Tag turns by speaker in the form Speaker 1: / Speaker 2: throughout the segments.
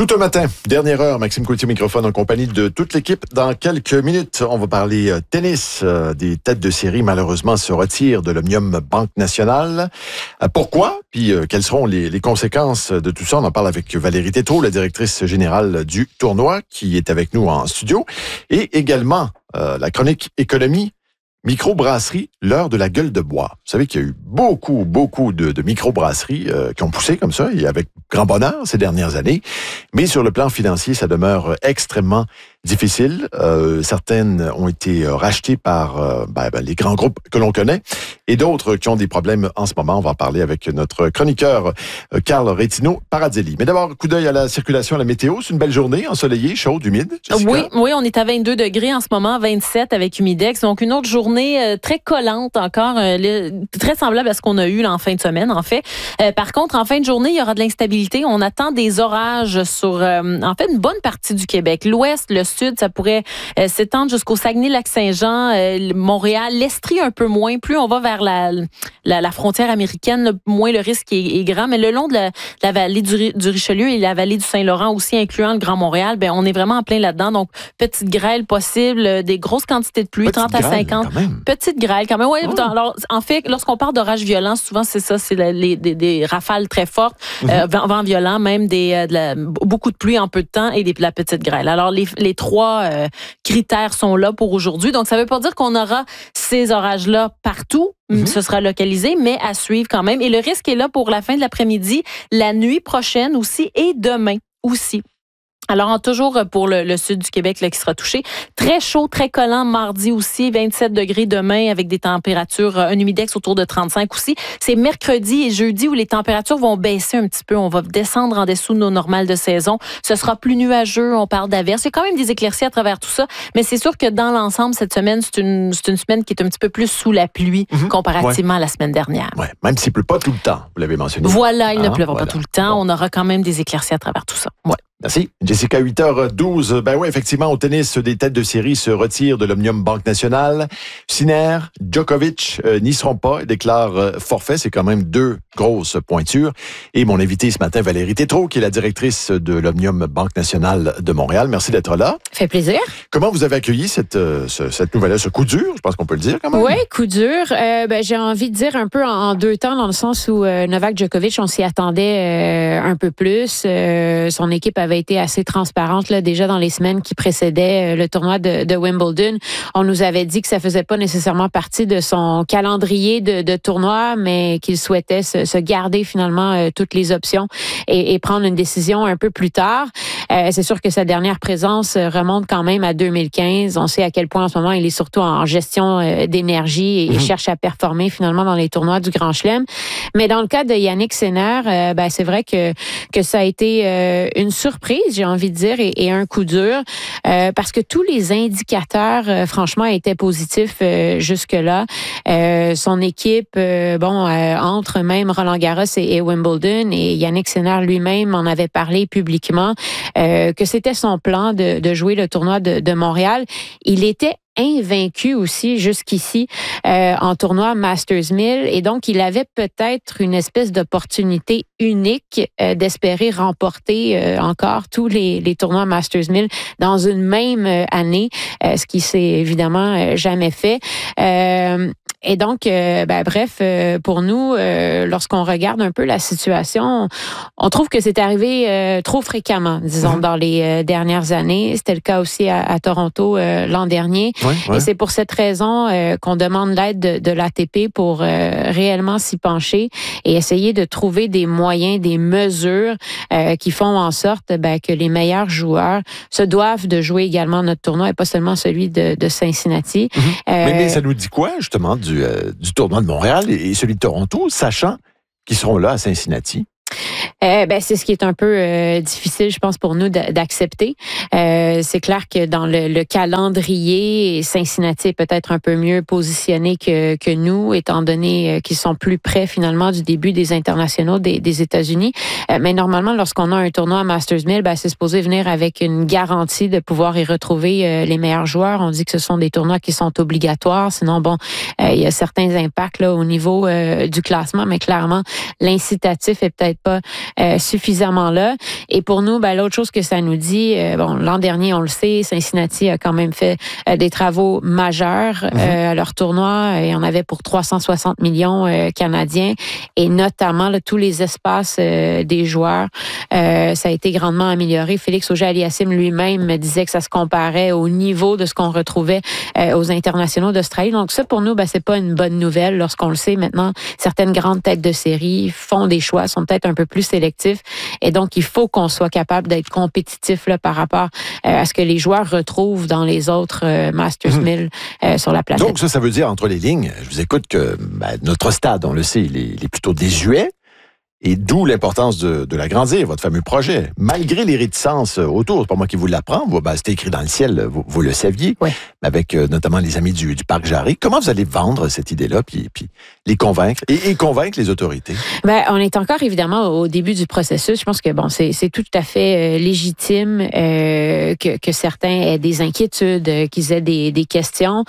Speaker 1: Tout un matin, dernière heure, Maxime Coultier microphone en compagnie de toute l'équipe. Dans quelques minutes, on va parler tennis. Des têtes de série, malheureusement, se retirent de l'Omnium Banque Nationale. Pourquoi? Puis quelles seront les conséquences de tout ça? On en parle avec Valérie Tétrault, la directrice générale du tournoi, qui est avec nous en studio. Et également, la chronique économie. Microbrasserie, l'heure de la gueule de bois. Vous savez qu'il y a eu beaucoup de microbrasseries qui ont poussé comme ça, et avec grand bonheur ces dernières années. Mais sur le plan financier, ça demeure extrêmement difficile. Certaines ont été rachetées par les grands groupes que l'on connaît, et d'autres qui ont des problèmes en ce moment. On va en parler avec notre chroniqueur Carl Rétino-Paradzelli. Mais d'abord, coup d'œil à la circulation, à la météo. C'est une belle journée, ensoleillée, chaude, humide. Jessica?
Speaker 2: Oui, on est à 22 degrés en ce moment, 27 avec humidex. Donc, une autre journée très collante encore, très semblable à ce qu'on a eu là, en fin de semaine, en fait. Par contre, en fin de journée, il y aura de l'instabilité. On attend des orages sur, en fait, une bonne partie du Québec. L'ouest, le sud, ça pourrait s'étendre jusqu'au Saguenay-Lac-Saint-Jean, Montréal, l'Estrie un peu moins. Plus on va vers la frontière américaine, moins le risque est grand. Mais le long de la vallée du Richelieu et la vallée du Saint-Laurent aussi, incluant le Grand Montréal, on est vraiment en plein là-dedans. Donc, petite grêle possible, des grosses quantités de pluie, petite 30 à 50. Petite grêle quand même. Ouais. Oh. Alors, en fait, lorsqu'on parle d'orages violents, souvent c'est ça, c'est des rafales très fortes, vent violent, même beaucoup de pluie en peu de temps et la petite grêle. Alors, les trois critères sont là pour aujourd'hui. Donc, ça ne veut pas dire qu'on aura ces orages-là partout. Ce sera localisé, mais à suivre quand même. Et le risque est là pour la fin de l'après-midi, la nuit prochaine aussi et demain aussi. Alors, toujours pour le sud du Québec là, qui sera touché. Très chaud, très collant mardi aussi, 27 degrés demain avec des températures, un humidex autour de 35 aussi. C'est mercredi et jeudi où les températures vont baisser un petit peu. On va descendre en dessous de nos normales de saison. Ce sera plus nuageux, on parle d'averses. Il y a quand même des éclaircies à travers tout ça, mais c'est sûr que dans l'ensemble, cette semaine, c'est une semaine qui est un petit peu plus sous la pluie comparativement à la semaine dernière.
Speaker 1: Ouais, même s'il ne pleut pas tout le temps, vous l'avez mentionné.
Speaker 2: Voilà, il ne pleuvra pas tout le temps. Bon. On aura quand même des éclaircies à travers tout ça. Ouais.
Speaker 1: Merci. Jessica, 8h12. Oui, effectivement, au tennis, des têtes de série se retirent de l'Omnium Banque Nationale. Sinner, Djokovic n'y seront pas et déclarent forfait. C'est quand même deux grosses pointures. Et mon invité ce matin, Valérie Tétrault, qui est la directrice de l'Omnium Banque Nationale de Montréal. Merci d'être là.
Speaker 2: Fait plaisir.
Speaker 1: Comment vous avez accueilli cette nouvelle-là, ce coup dur? Je pense qu'on peut le dire quand même.
Speaker 3: Oui, coup dur. J'ai envie de dire un peu en deux temps, dans le sens où Novak Djokovic, on s'y attendait un peu plus. Son équipe avait été assez transparente là, déjà dans les semaines qui précédaient le tournoi de Wimbledon. On nous avait dit que ça faisait pas nécessairement partie de son calendrier de tournoi, mais qu'il souhaitait se garder finalement toutes les options et prendre une décision un peu plus tard. C'est sûr que sa dernière présence remonte quand même à 2015. On sait à quel point en ce moment il est surtout en gestion d'énergie et cherche à performer finalement dans les tournois du Grand Chelem. Mais dans le cas de Jannik Sinner, c'est vrai que ça a été une surprise, j'ai envie de dire, et un coup dur, parce que tous les indicateurs, franchement, étaient positifs jusque-là. Son équipe, entre même Roland Garros et Wimbledon, et Jannik Sinner lui-même en avait parlé publiquement, que c'était son plan de jouer le tournoi de Montréal. Il était invaincu aussi jusqu'ici en tournoi Masters 1000, et donc il avait peut-être une espèce d'opportunité unique d'espérer remporter encore tous les tournois Masters 1000 dans une même année, ce qui s'est évidemment jamais fait. Et donc, pour nous, lorsqu'on regarde un peu la situation, on trouve que c'est arrivé trop fréquemment, disons, dans les dernières années. C'était le cas aussi à Toronto l'an dernier. Et c'est pour cette raison qu'on demande l'aide de l'ATP pour réellement s'y pencher et essayer de trouver des moyens, des mesures qui font en sorte que les meilleurs joueurs se doivent de jouer également notre tournoi et pas seulement celui de Cincinnati.
Speaker 1: Mais ça nous dit quoi, justement, du tournoi de Montréal et celui de Toronto, sachant qu'ils seront là à Cincinnati?
Speaker 3: C'est ce qui est un peu difficile, je pense, pour nous d'accepter. C'est clair que dans le calendrier, Cincinnati est peut-être un peu mieux positionné que nous, étant donné qu'ils sont plus près finalement du début des internationaux des États-Unis. Mais normalement, lorsqu'on a un tournoi à Masters 1000, c'est supposé venir avec une garantie de pouvoir y retrouver les meilleurs joueurs. On dit que ce sont des tournois qui sont obligatoires. Sinon, il y a certains impacts là au niveau du classement, mais clairement, l'incitatif est peut-être pas suffisamment là. Et pour nous, l'autre chose que ça nous dit, l'an dernier, on le sait, Cincinnati a quand même fait des travaux majeurs à leur tournoi et on avait pour 360 millions canadiens et notamment là, tous les espaces des joueurs. Ça a été grandement amélioré. Félix Auger-Aliassime lui-même me disait que ça se comparait au niveau de ce qu'on retrouvait aux internationaux d'Australie. Donc ça, pour nous, c'est pas une bonne nouvelle lorsqu'on le sait maintenant. Certaines grandes têtes de série font des choix, sont peut-être un peu plus sélectifs et donc il faut qu'on soit capable d'être compétitif là, par rapport à ce que les joueurs retrouvent dans les autres Masters 1000 sur la planète.
Speaker 1: Donc ça veut dire, entre les lignes, je vous écoute que notre stade, on le sait, il est plutôt désuet. Et d'où l'importance de l'agrandir, votre fameux projet. Malgré les réticences autour, c'est pas moi qui vous l'apprends, c'était écrit dans le ciel, vous le saviez, avec notamment les amis du Parc Jarry. Comment vous allez vendre cette idée-là, puis les convaincre, et convaincre les autorités?
Speaker 3: On est encore évidemment au début du processus. Je pense que c'est tout à fait légitime que certains aient des inquiétudes, qu'ils aient des questions.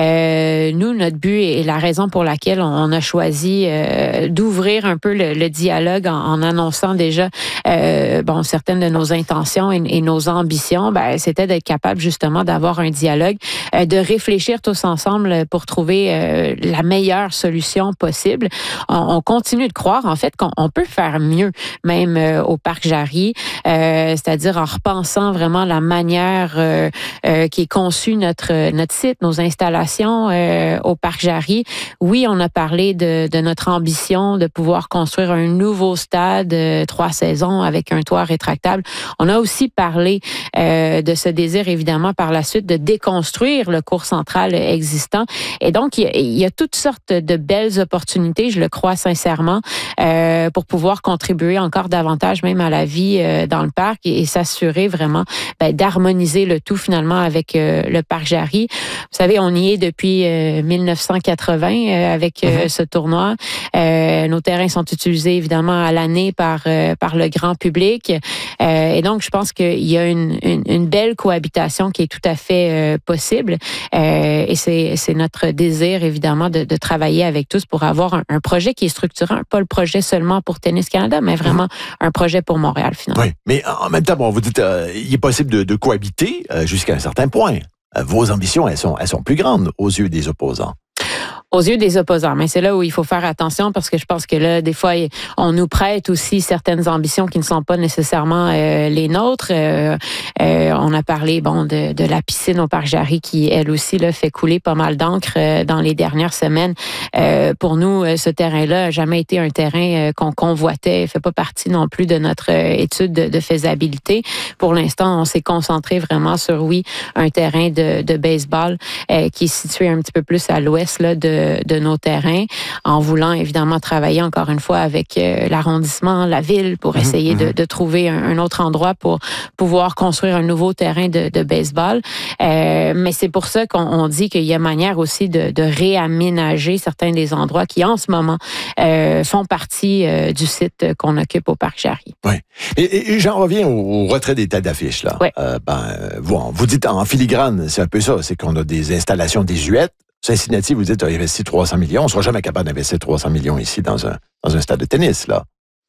Speaker 3: Nous, notre but et la raison pour laquelle on a choisi d'ouvrir un peu le dialogue en annonçant déjà certaines de nos intentions et nos ambitions, c'était d'être capable justement d'avoir un dialogue, de réfléchir tous ensemble pour trouver la meilleure solution possible. On continue de croire en fait qu'on peut faire mieux, même au Parc Jarry, c'est-à-dire en repensant vraiment la manière qui est conçue notre site, nos installations au Parc Jarry. Oui, on a parlé de notre ambition de pouvoir construire un nouveau stade, 3 saisons avec un toit rétractable. On a aussi parlé de ce désir, évidemment, par la suite, de déconstruire le court central existant. Et donc, il y a toutes sortes de belles opportunités, je le crois sincèrement, pour pouvoir contribuer encore davantage même à la vie dans le parc et s'assurer vraiment d'harmoniser le tout finalement avec le Parc Jarry. Vous savez, on y est depuis 1980 avec ce tournoi. Nos terrains sont utilisés évidemment à l'année par le grand public. Et donc, je pense qu'il y a une belle cohabitation qui est tout à fait possible. Et c'est notre désir, évidemment, de travailler avec tous pour avoir un projet qui est structurant, pas le projet seulement pour Tennis Canada, mais vraiment un projet pour Montréal, finalement.
Speaker 1: Oui, mais en même temps, vous dites il est possible de cohabiter jusqu'à un certain point. Vos ambitions, elles sont plus grandes aux yeux des opposants.
Speaker 3: Aux yeux des opposants. Mais c'est là où il faut faire attention parce que je pense que là, des fois, on nous prête aussi certaines ambitions qui ne sont pas nécessairement les nôtres. On a parlé de la piscine au Parc Jarry qui, elle aussi, là, fait couler pas mal d'encre dans les dernières semaines. Pour nous, ce terrain-là n'a jamais été un terrain qu'on convoitait. Il ne fait pas partie non plus de notre étude de faisabilité. Pour l'instant, on s'est concentré vraiment sur, un terrain de baseball qui est situé un petit peu plus à l'ouest là, de nos terrains, en voulant évidemment travailler encore une fois avec l'arrondissement, la ville, pour essayer de trouver un autre endroit pour pouvoir construire un nouveau terrain de baseball. Mais c'est pour ça qu'on dit qu'il y a manière aussi de réaménager certains des endroits qui, en ce moment, font partie du site qu'on occupe au Parc Jarry.
Speaker 1: Oui. Et j'en reviens au retrait des têtes d'affiche, là.
Speaker 3: Oui.
Speaker 1: Vous dites en filigrane, c'est un peu ça, c'est qu'on a des installations désuètes. Cincinnati, vous dites, a investi 300 millions. On ne sera jamais capable d'investir 300 millions ici dans un stade de tennis, là.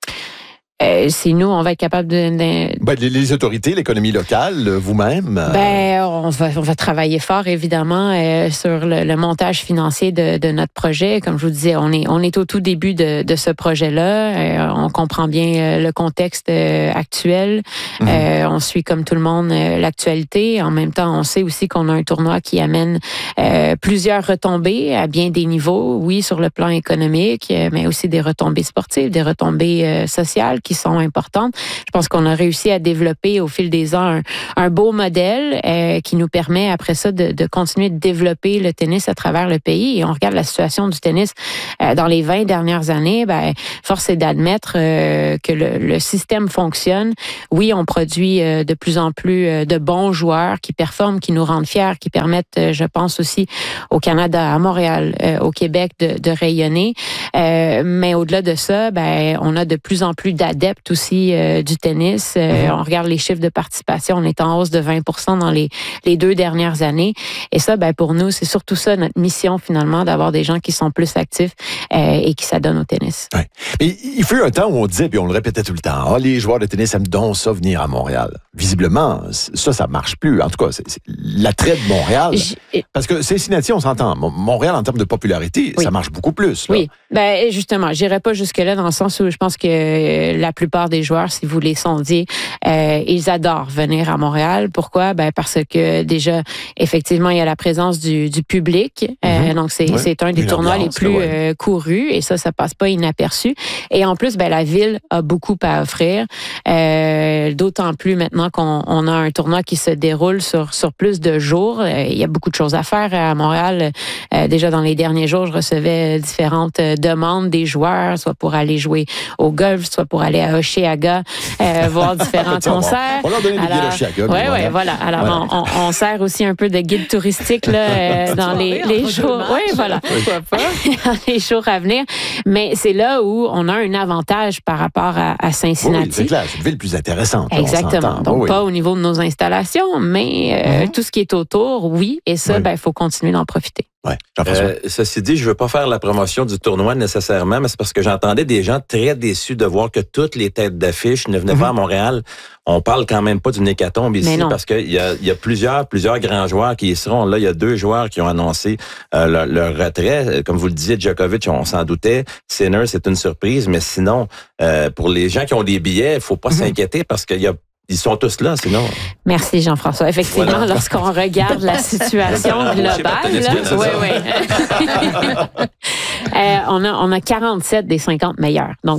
Speaker 3: Si nous, on va être capable
Speaker 1: les autorités, l'économie locale, vous-même.
Speaker 3: On va travailler fort, évidemment, sur le montage financier de notre projet. Comme je vous disais, on est au tout début de ce projet-là. On comprend bien le contexte actuel. On suit, comme tout le monde, l'actualité. En même temps, on sait aussi qu'on a un tournoi qui amène plusieurs retombées à bien des niveaux. Oui, sur le plan économique, mais aussi des retombées sportives, des retombées sociales qui sont importantes. Je pense qu'on a réussi à développer au fil des ans un beau modèle qui nous permet après ça de continuer de développer le tennis à travers le pays. Et on regarde la situation du tennis dans les 20 dernières années, force est d'admettre que le système fonctionne. Oui, on produit de plus en plus de bons joueurs qui performent, qui nous rendent fiers, qui permettent, je pense aussi au Canada, à Montréal, au Québec de rayonner. Mais au-delà de ça, on a de plus en plus d'adeptes adeptes aussi du tennis. On regarde les chiffres de participation, on est en hausse de 20% dans les 2 dernières années. Et ça, ben, pour nous, c'est surtout ça notre mission finalement, d'avoir des gens qui sont plus actifs et qui s'adonnent au tennis.
Speaker 1: Ouais. Mais il fut un temps où on disait, puis on le répétait tout le temps, les joueurs de tennis aiment donc ça venir à Montréal. Visiblement, ça marche plus. En tout cas, c'est l'attrait de Montréal. Parce que Cincinnati, on s'entend. Montréal, en termes de popularité, ça marche beaucoup plus. Là.
Speaker 3: Oui, ben justement, je n'irai pas jusque-là dans le sens où je pense que la plupart des joueurs, si vous les sondiez, ils adorent venir à Montréal. Pourquoi? Ben parce que déjà, effectivement, il y a la présence du public. Donc, c'est un des tournois les plus courus et ça passe pas inaperçu. Et en plus, ben la ville a beaucoup à offrir. D'autant plus maintenant qu'on a un tournoi qui se déroule sur plus de jours. Il y a beaucoup de choses à faire à Montréal. Déjà dans les derniers jours, je recevais différentes demandes des joueurs, soit pour aller jouer au golf, soit pour aller à Oshéaga, voir différents concerts.
Speaker 1: On leur donne des guides à Oshéaga.
Speaker 3: Oui, voilà. Alors, on sert aussi un peu de guide touristique là, dans les jours. Oui, voilà. Pourquoi pas? Dans les jours à venir. Mais c'est là où on a un avantage par rapport à Cincinnati.
Speaker 1: Oui, c'est clair. C'est une ville plus intéressante.
Speaker 3: Exactement. Donc, pas au niveau de nos installations, mais tout ce qui est autour, oui. Et ça, il faut continuer d'en profiter.
Speaker 1: Ouais.
Speaker 4: Ceci dit, je ne veux pas faire la promotion du tournoi nécessairement, mais c'est parce que j'entendais des gens très déçus de voir que toutes les têtes d'affiche ne venaient pas à Montréal. On parle quand même pas d'une hécatombe ici parce qu'il y a plusieurs grands joueurs qui y seront. Là, il y a 2 joueurs qui ont annoncé leur retrait. Comme vous le disiez, Djokovic, on s'en doutait. Sinner, c'est une surprise, mais sinon, pour les gens qui ont des billets, il faut pas s'inquiéter parce ils sont tous là, sinon.
Speaker 3: Merci, Jean-François. Effectivement, lorsqu'on regarde la situation globale, on a 47 des 50 meilleurs. Donc,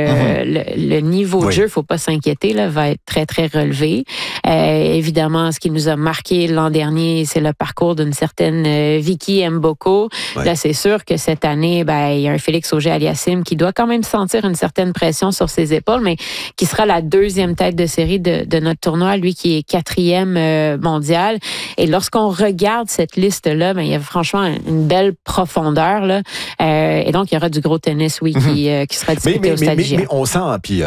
Speaker 3: le niveau de jeu, il ne faut pas s'inquiéter, là, va être très, très relevé. Évidemment, ce qui nous a marqué l'an dernier, c'est le parcours d'une certaine Vicky Mboko. Là, c'est sûr que cette année, il y a un Félix Auger-Aliassime qui doit quand même sentir une certaine pression sur ses épaules, mais qui sera la 2e tête de série de notre tournoi, lui qui est 4e mondial. Et lorsqu'on regarde cette liste-là, il y a franchement une belle profondeur. Là. Et donc, il y aura du gros tennis, qui sera disputé au Stade IGA.
Speaker 1: Mais on sent, puis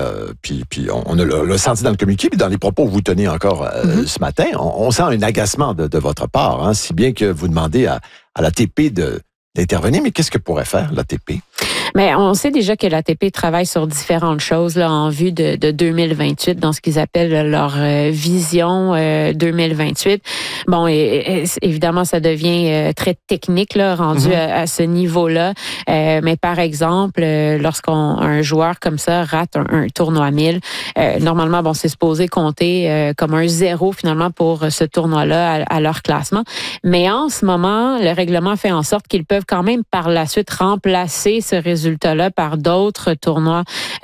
Speaker 1: on l'a senti dans le communiqué, puis dans les propos que vous tenez encore ce matin, on sent un agacement de votre part, hein, si bien que vous demandez à l'ATP d'intervenir. Mais qu'est-ce que pourrait faire l'ATP?
Speaker 3: Mais on sait déjà que l'ATP travaille sur différentes choses là, en vue de 2028, dans ce qu'ils appellent leur vision 2028. Bon, et évidemment, ça devient très technique là, rendu à ce niveau-là. Mais par exemple, lorsqu'un joueur comme ça rate un tournoi 1000, normalement, c'est supposé compter comme un 0 finalement pour ce tournoi-là à leur classement. Mais en ce moment, le règlement fait en sorte qu'ils peuvent quand même par la suite remplacer ce résultat-là par d'autres tournois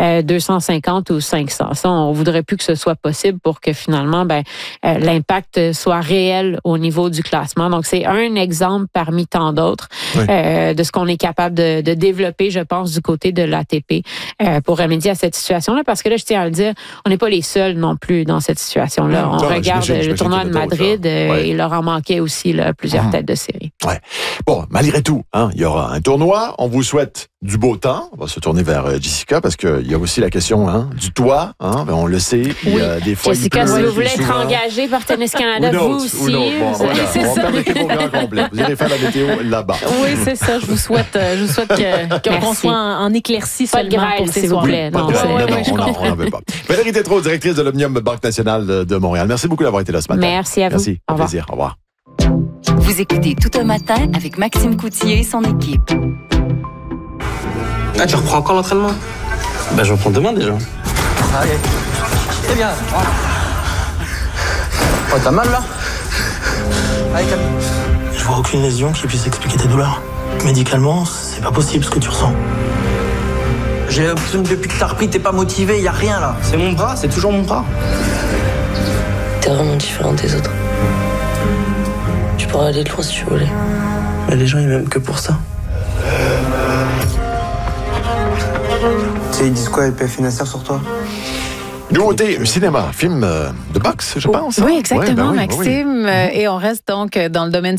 Speaker 3: 250 ou 500. Ça, on voudrait plus que ce soit possible pour que finalement, l'impact soit réel au niveau du classement. Donc, c'est un exemple parmi tant d'autres de ce qu'on est capable de développer, je pense, du côté de l'ATP pour remédier à cette situation-là. Parce que là, je tiens à le dire, on n'est pas les seuls non plus dans cette situation-là. On regarde le tournoi de Madrid, il leur en manquait aussi là, plusieurs têtes de série. Ouais.
Speaker 1: Bon, malgré tout, il y aura un tournoi. On vous souhaite du beau temps. On va se tourner vers Jessica parce qu'il y a aussi la question du toit. On le sait. Des fois,
Speaker 3: Jessica, si vous voulez être engagée par Tennis Canada, vous aussi.
Speaker 1: Bon, voilà. On va perdre l'équipe au grand complet. Vous allez faire la météo là-bas.
Speaker 2: Oui, c'est ça. Je vous souhaite qu'on soit en éclaircie seulement.
Speaker 3: Pas de grêle, s'il vous plaît.
Speaker 1: Non, on n'en veut pas. Valérie Tétrault, directrice de l'Omnium Banque Nationale de Montréal. Merci beaucoup d'avoir été là ce matin.
Speaker 3: Merci à vous.
Speaker 1: Merci. Au plaisir. Au revoir.
Speaker 5: Vous écoutez Tout un matin avec Maxime Coutier et son équipe.
Speaker 6: Ah, tu reprends encore l'entraînement? Je reprends demain déjà.
Speaker 7: Allez. Très bien. Oh, t'as mal là? Allez, calme.
Speaker 6: Je vois aucune lésion qui puisse expliquer tes douleurs. Médicalement, c'est pas possible ce que tu ressens.
Speaker 7: J'ai l'impression que depuis que t'as repris, t'es pas motivé, y a rien là.
Speaker 6: C'est mon bras, c'est toujours mon bras.
Speaker 8: T'es vraiment différent des autres. Tu pourrais aller loin si tu voulais.
Speaker 6: Mais les gens, ils m'aiment que pour ça.
Speaker 7: Tu sais, ils disent quoi, LPF Financière sur toi?
Speaker 1: Nouveauté, cinéma, film de boxe, je pense.
Speaker 2: Oui, exactement, Maxime. Et on reste donc dans le domaine